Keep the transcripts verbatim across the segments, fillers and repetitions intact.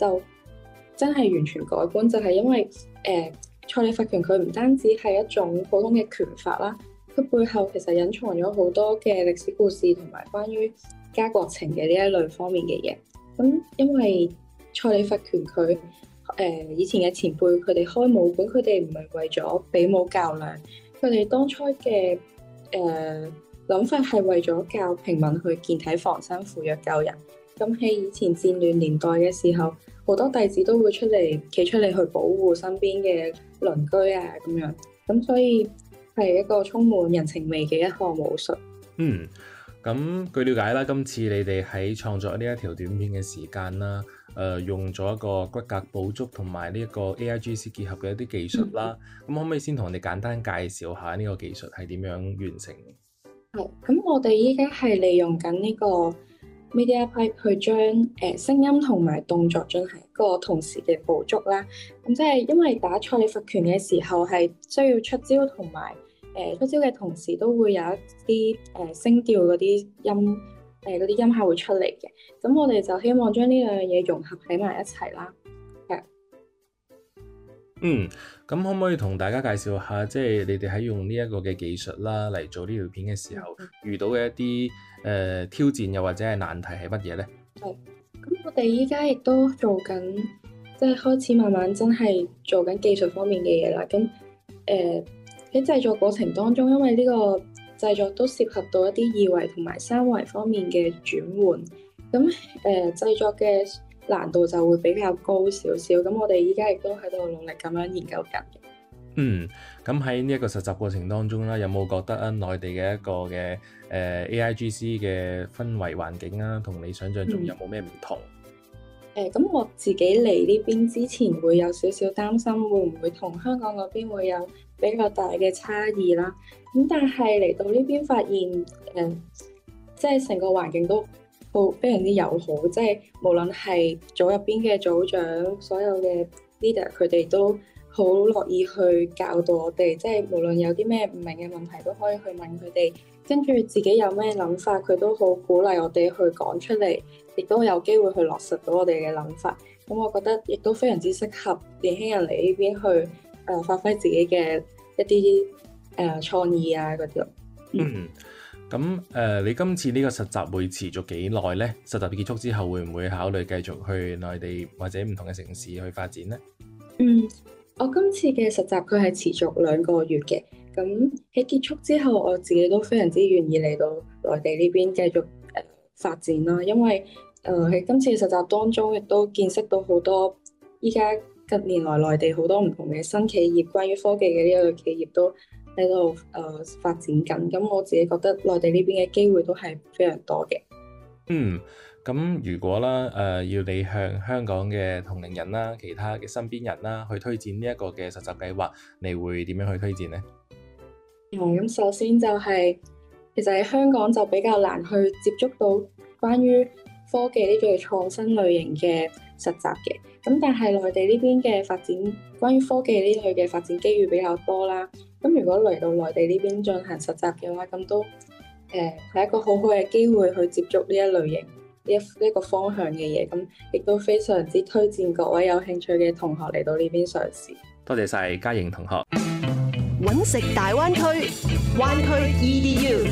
就真係完全改觀，就係、是、因為誒塞里法權佢唔單止係一種普通嘅權法啦，佢背後其實隱藏咗好多嘅歷史故事同埋關於家國情嘅呢一類方面嘅嘢。咁因為塞里法權佢誒、呃、以前嘅前輩佢哋開武館，佢哋唔係為咗比武較量，佢哋當初嘅誒諗法係為咗教平民去健體防身、扶弱救人。咁喺以前戰亂年代嘅時候，好多弟子都會出嚟企出嚟去保護身邊嘅鄰居啊咁樣。咁所以係一個充滿人情味嘅一項武術。 嗯，咁據了解啦，今次你哋喺創作呢一條短片嘅時間啦，誒、呃、用咗一個骨骼補足同埋呢一個 A I G C 結合嘅一啲技術啦。咁、嗯、可唔可以先同我哋簡單介紹下呢個技術係點樣完成嘅？ 係，咁我哋依家係利用緊呢個 MediaPipe 去將誒聲音同埋動作進行一個同時嘅捕捉啦。咁即係因為打塞里法拳嘅時候係需要出招同埋誒出招嘅同時都會有一啲誒聲調嗰啲音誒嗰啲音效會出嚟嘅。咁我哋就希望將呢兩樣嘢融合喺埋一齊啦。係。 嗯，咁可唔可以同大家介紹下，即係你哋喺用呢一個嘅技術啦嚟做呢條片嘅時候，遇到嘅一啲誒、呃、挑戰又或者係難題係乜嘢咧？ 係，咁我哋依家亦都做緊，即係開始慢慢真係做緊技術方面嘅嘢啦。咁誒喺製作過程當中，因為呢個製作都涉及到一啲二維同埋三維方面嘅轉換，咁誒、呃、製作嘅難度就會比較高少少。咁我哋依家亦都喺度努力咁樣研究緊。 嗯，咁喺呢一個實習過程當中啦，有冇覺得啊內地嘅一個嘅誒、呃、A I G C 嘅氛圍環境啊，同你想象中有冇咩唔同？ 誒、嗯，咁、呃、我自己嚟呢邊之前會有少少擔心，會唔會同香港嗰邊會有比較大嘅差異啦？咁但係嚟到呢邊發現，誒、呃，即係成個環境都好非常之友好，即係無論係組入邊嘅組長，所有嘅 leader，佢哋都好樂意去教導我哋，即係無論有啲咩唔明嘅問題都可以去問佢哋，跟住自己有咩諗法，佢都好鼓勵我哋去講出嚟，亦都有機會去落實到我哋嘅諗法。咁我覺得亦都非常之適合年輕人嚟呢邊去誒、呃、發揮自己嘅一啲誒創意啊嗰啲咯。 嗯，咁誒、呃，你今次呢個實習會持續幾耐呢？實習結束之後會唔會考慮繼續去內地或者唔同嘅城市去發展呢？ 嗯。我今次嘅實習佢係持續兩個月嘅，咁喺結束之後，我自己都非常之願意嚟到內地呢邊繼續誒、呃、發展啦。因為誒喺、呃、今次嘅實習當中，亦都見識到好多依家近年來內地好多唔同嘅新企業，關於科技嘅呢一類企業都喺度誒發展緊。咁我自己覺得內地呢邊嘅機會都係非常多嘅。 嗯。咁如果啦，誒、呃、要你向香港嘅同齡人啦、其他嘅身邊人啦，去推薦呢一個嘅實習計劃，你會點樣去推薦呢？ 嗯，咁首先就係、是、其實喺香港就比較難去接觸到關於科技呢種創新類型嘅實習嘅。咁但係內地呢邊嘅發展，關於科技呢類嘅發展機遇比較多啦。咁如果嚟到內地呢邊進行實習嘅話，咁都誒係、呃、一個好好嘅機會去接觸呢一類型。呢一呢個方向嘅嘢，咁亦都非常之推薦各位有興趣嘅同學嚟到呢邊嘗試。 多謝晒嘉瑩同學。 揾食大灣區，灣區 E D U。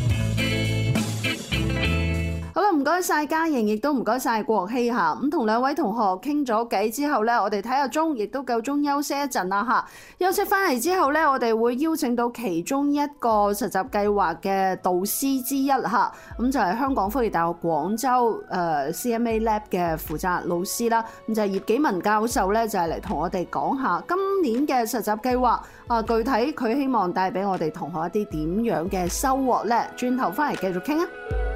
好啦，唔該晒嘉瑩，亦都唔該晒郭希夏。咁同兩位同學傾咗偈之後呢，我哋睇下鐘，亦都夠鐘休息一陣啦嚇。休息翻嚟之後呢，我哋會邀請到其中一個實習計劃嘅導師之一嚇，咁就係香港科技大學廣州誒、呃、C M A Lab 嘅負責老師啦。咁就係葉紀文教授呢，就係嚟同我哋講下今年嘅實習計劃啊，具體佢希望帶俾我哋同學一啲點樣嘅收穫呢？轉頭翻嚟繼續傾啊！